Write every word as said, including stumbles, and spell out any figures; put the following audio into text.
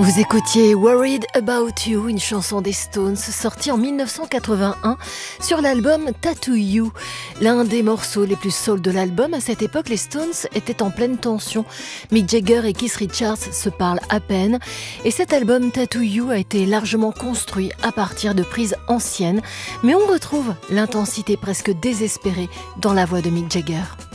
Vous écoutiez Worried About You, une chanson des Stones sortie en mille neuf cent quatre-vingt-un sur l'album Tattoo You. L'un des morceaux les plus soul de l'album, à cette époque, les Stones étaient en pleine tension. Mick Jagger et Keith Richards se parlent à peine et cet album Tattoo You a été largement construit à partir de prises anciennes, mais on retrouve l'intensité presque désespérée dans la voix de Mick Jagger.